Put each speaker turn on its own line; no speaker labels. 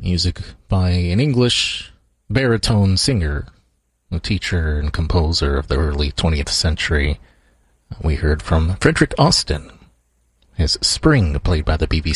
Music by an English baritone singer, a teacher and composer of the early 20th century. We heard from Frederick Austin, his Spring, played by the BBC